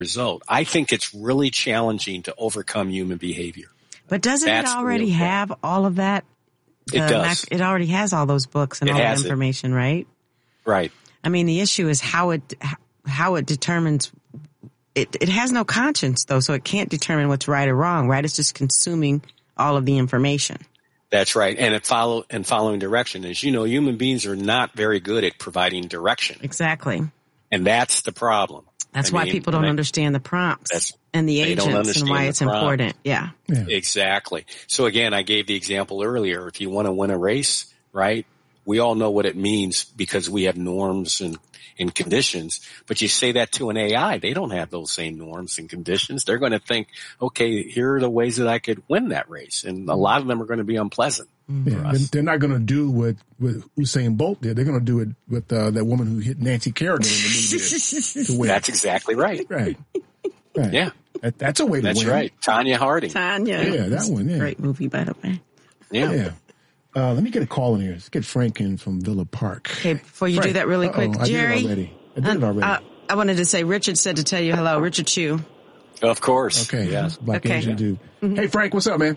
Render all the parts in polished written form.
result. I think it's really challenging to overcome human behavior. But doesn't it already have all of that? It does. It already has all those books and all that information, right? Right. I mean, the issue is how it determines. It has no conscience, though, so it can't determine what's right or wrong, right? It's just consuming all of the information. That's right. And following direction. As you know, human beings are not very good at providing direction. Exactly. And that's the problem. That's why people don't understand the prompts and the agents and why it's important. Yeah. Exactly. So again, I gave the example earlier. If you want to win a race, right, we all know what it means because we have norms and conditions. But you say that to an AI, they don't have those same norms and conditions. They're going to think, okay, here are the ways that I could win that race. And a lot of them are going to be unpleasant. Yeah, they're not going to do what Usain Bolt did. They're going to do it with that woman who hit Nancy Kerrigan in the movie to win. That's exactly right. Right. Yeah. That's a way to win. That's right. Tanya Harding. Yeah, that one. Yeah. Great movie, by the way. Yeah. Let me get a call in here. Let's get Frank in from Villa Park. Okay, before you do that really quick, Jerry. I did it already. I wanted to say Richard said to tell you hello. Richard Chu. Of course. Okay. Yes. Black Asian dude. Mm-hmm. Hey, Frank, what's up, man?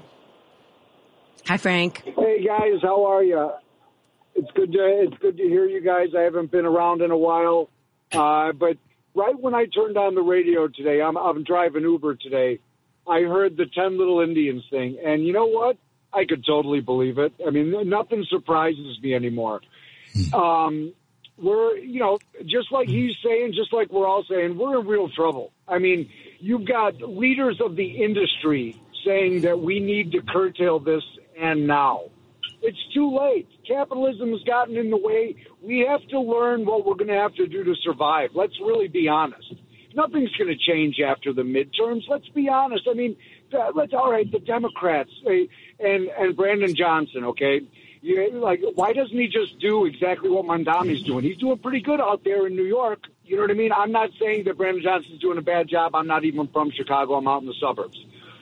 Hi, Frank. Hey guys, how are you? It's good to hear you guys. I haven't been around in a while, but right when I turned on the radio today, I'm driving Uber today. I heard the 10 Little Indians thing, and you know what? I could totally believe it. I mean, nothing surprises me anymore. We're, just like he's saying, just like we're all saying, we're in real trouble. I mean, you've got leaders of the industry saying that we need to curtail this and now. It's too late. Capitalism has gotten in the way. We have to learn what we're going to have to do to survive. Let's really be honest. Nothing's going to change after the midterms. Let's be honest. I mean, all right, the Democrats and Brandon Johnson, okay? Why doesn't he just do exactly what Mondami's doing? He's doing pretty good out there in New York. You know what I mean? I'm not saying that Brandon Johnson's doing a bad job. I'm not even from Chicago. I'm out in the suburbs.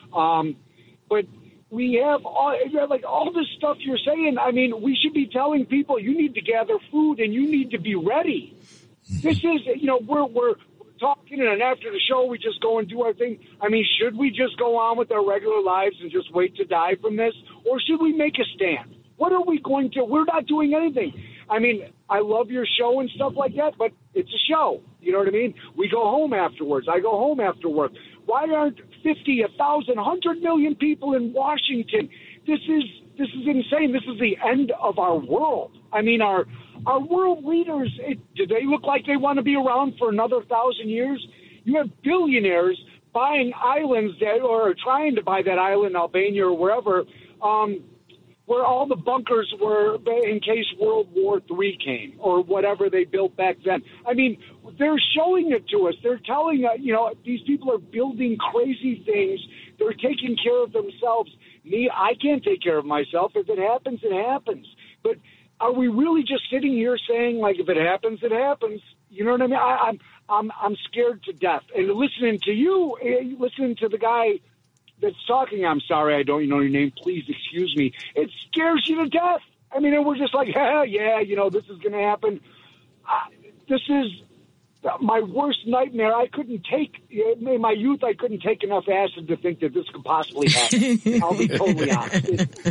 But we have all this stuff you're saying. I mean, we should be telling people you need to gather food and you need to be ready. This is, we're talking, and after the show we just go and do our thing. I mean, should we just go on with our regular lives and just wait to die from this? Or should we make a stand? What are we going to? We're not doing anything. I mean, I love your show and stuff like that, but it's a show. You know what I mean? We go home afterwards. I go home after work. Why aren't 50, 1,000, 100 million people in Washington? This is insane. This is the end of our world. I mean, our world leaders, do they look like they want to be around for another 1,000 years? You have billionaires buying islands or trying to buy that island, Albania or wherever, where all the bunkers were in case World War III came or whatever they built back then. I mean, they're showing it to us. They're telling us, these people are building crazy things. They're taking care of themselves. Me, I can't take care of myself. If it happens, it happens. But are we really just sitting here saying, like, if it happens, it happens? You know what I mean? I'm scared to death. And listening to you, listening to the guy that's talking, I'm sorry, I don't know your name. Please excuse me. It scares you to death. I mean, and we're just like, this is going to happen. This is my worst nightmare. I couldn't take, in my youth, I couldn't take enough acid to think that this could possibly happen. I'll be totally honest.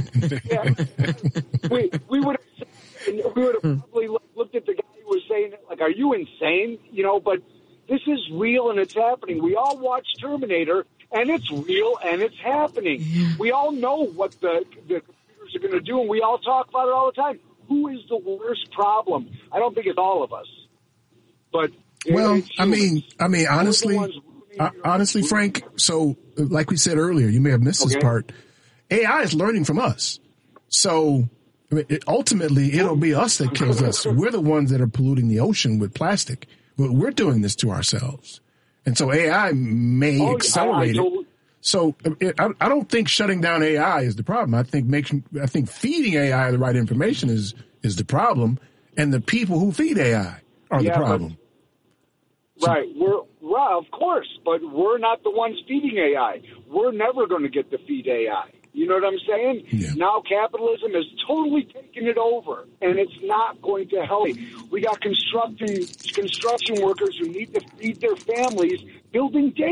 We would have probably looked at the guy who was saying it, like, are you insane? But this is real and it's happening. We all watch Terminator, and it's real and it's happening. We all know what the computers are going to do, and we all talk about it all the time. Who is the worst problem? I don't think it's all of us. But honestly, Frank. So, like we said earlier, you may have missed this part. AI is learning from us. So, ultimately, it'll be us that kills us. We're the ones that are polluting the ocean with plastic. But we're doing this to ourselves. And so AI may accelerate it. So I don't think shutting down AI is the problem. I think feeding AI the right information is the problem, and the people who feed AI are the problem. Right. Of course, but we're not the ones feeding AI. We're never going to get to feed AI. You know what I'm saying? Yeah. Now capitalism has totally taken it over, and it's not going to help. We got construction workers who need to feed their families building data